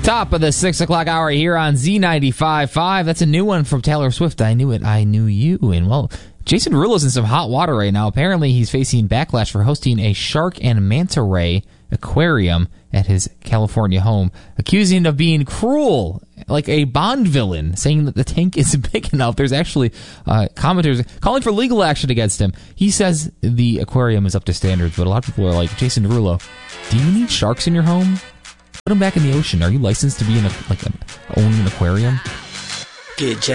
Top of the 6 o'clock hour here on Z95.5. That's a new one from Taylor Swift. I knew it, I knew you. And, well, Jason Derulo's in some hot water right now. Apparently, he's facing backlash for hosting a shark and manta ray aquarium at his California home, accusing him of being cruel, like a Bond villain, saying that the tank isn't big enough. There's actually commenters calling for legal action against him. He says the aquarium is up to standards, but a lot of people are like, Jason Derulo, do you need sharks in your home? Put them back in the own. Are you licensed to be own an aquarium? Get